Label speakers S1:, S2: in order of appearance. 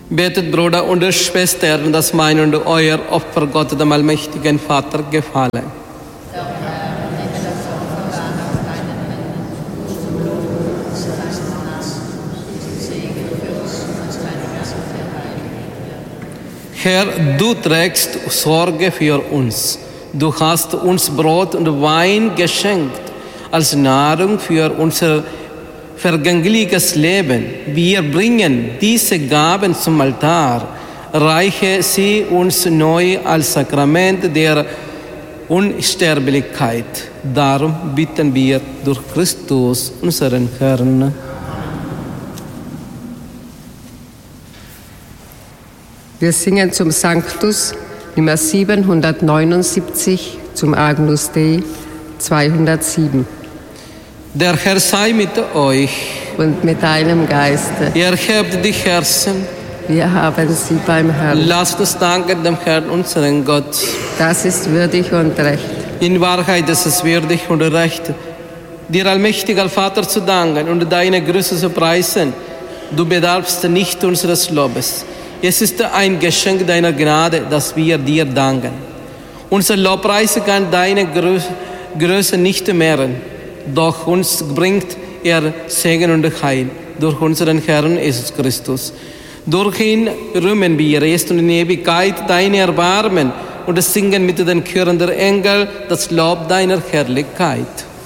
S1: Betet, Bruder und Schwestern, dass mein und euer Opfer Gott, dem allmächtigen Vater, gefalle. Herr, du trägst Sorge für uns. Du hast uns Brot und Wein geschenkt als Nahrung für unser vergängliches Leben. Wir bringen diese Gaben zum Altar. Reiche sie uns neu als Sakrament der Unsterblichkeit. Darum bitten wir durch Christus, unseren Herrn.
S2: Wir singen zum Sanctus Nummer 779 zum Agnus Dei 207.
S1: Der Herr sei mit euch.
S2: Und mit deinem Geiste.
S1: Erhebt die Herzen.
S2: Wir haben sie beim Herrn.
S1: Lasst uns danken dem Herrn, unseren Gott.
S2: Das ist würdig und recht.
S1: In Wahrheit ist es würdig und recht, dir, allmächtiger Vater, zu danken und deine Größe zu preisen. Du bedarfst nicht unseres Lobes. Es ist ein Geschenk deiner Gnade, dass wir dir danken. Unser Lobpreis kann deine Größe nicht mehren, doch uns bringt er Segen und Heil durch unseren Herrn Jesus Christus. Durch ihn rühmen wir jetzt und in Ewigkeit deine Erbarmen und singen mit den Chören der Engel das Lob deiner Herrlichkeit.